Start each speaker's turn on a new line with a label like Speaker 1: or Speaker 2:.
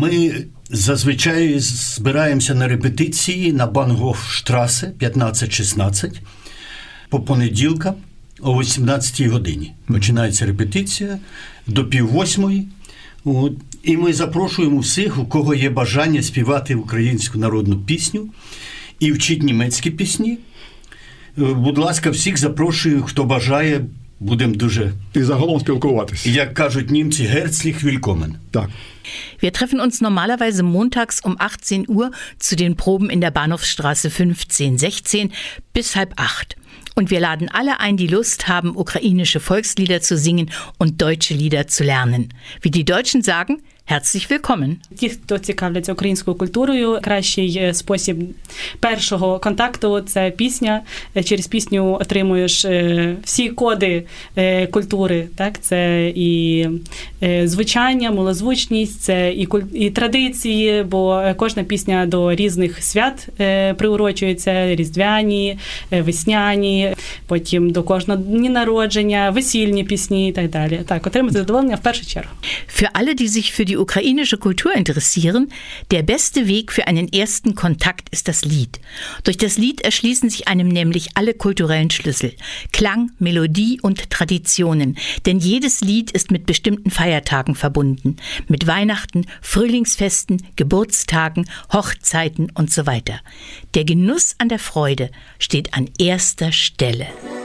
Speaker 1: Ми зазвичай збираємося на репетиції на Бангофштрасе 15-16 по понеділкам о 18-й годині. Починається репетиція до 7:30. І ми запрошуємо всіх, у кого є бажання співати українську народну пісню і вчити німецькі пісні. Будь ласка, всіх запрошую, хто бажає, будемо дуже...
Speaker 2: І загалом спілкуватися.
Speaker 1: Як кажуть німці, herzlich willkommen.
Speaker 2: Так.
Speaker 3: Wir treffen uns normalerweise montags um 18 Uhr zu den Proben in der Bahnhofstraße 15-16 bis 7:30. Und wir laden alle ein, die Lust haben, ukrainische Volkslieder zu singen und deutsche Lieder zu lernen. Wie die Deutschen sagen, herzlich willkommen.
Speaker 4: Ті, хто цікавляться українською культурою, кращий спосіб першого контакту – це пісня. Через пісню отримуєш всі коди культури. Так? Це і звучання, милозвучність, це і традиції, бо кожна пісня до різних свят приурочується, різдвяні, весняні, потім до кожного дні народження, весільні пісні і так далі. Так, отримати задоволення в першу чергу.
Speaker 3: Für alle, die sich für die ukrainische Kultur interessieren, der beste Weg für einen ersten Kontakt ist das Lied. Durch das Lied erschließen sich einem nämlich alle kulturellen Schlüssel. Klang, Melodie und Traditionen. Denn jedes Lied ist mit bestimmten Feiertagen verbunden. Mit Weihnachten, Frühlingsfesten, Geburtstagen, Hochzeiten und so weiter. Der Genuss an der Freude steht an erster Stelle.